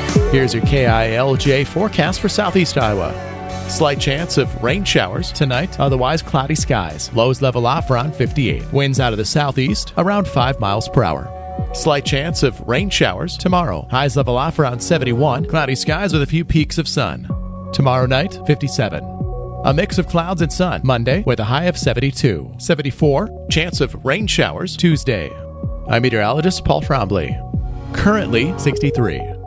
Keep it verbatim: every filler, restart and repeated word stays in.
Here's your K I L J forecast for southeast Iowa. Slight chance of rain showers tonight, otherwise cloudy skies. Lows level off around fifty-eight. Winds out of the southeast around five miles per hour. Slight chance of rain showers tomorrow. Highs level off around seventy-one. Cloudy skies with a few peaks of sun. Tomorrow night, fifty-seven. A mix of clouds and sun Monday with a high of seventy-two. seventy-four. Chance of rain showers Tuesday. I'm meteorologist Paul Trombley. Currently sixty-three.